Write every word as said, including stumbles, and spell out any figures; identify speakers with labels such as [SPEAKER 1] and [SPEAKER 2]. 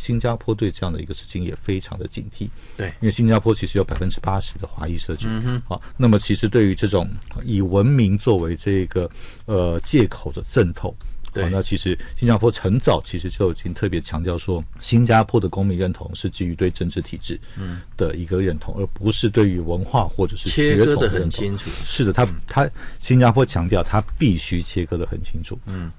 [SPEAKER 1] 新加坡对这样的一个事情也非常的警惕。
[SPEAKER 2] 对，
[SPEAKER 1] 因为新加坡其实有百分之八十的华裔社区。嗯哼，好，那么其实对于这种以文明作为这个呃借口的渗透。对、哦，那其实新加坡很早其实就已经特别强调说，新加坡的公民认同是基于对政治体制的一个认同，嗯、而不是对于文化或者是血统的认同。切割得很清楚。是的，他他新加坡强调他必须切割得很清楚。嗯，